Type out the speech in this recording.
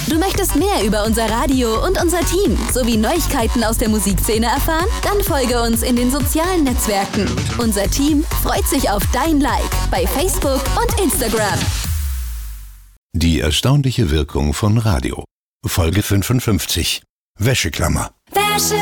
Du möchtest mehr über unser Radio und unser Team sowie Neuigkeiten aus der Musikszene erfahren? Dann folge uns in den sozialen Netzwerken. Unser Team freut sich auf dein Like bei Facebook und Instagram. Die erstaunliche Wirkung von Radio. Folge 55. Wäscheklammer.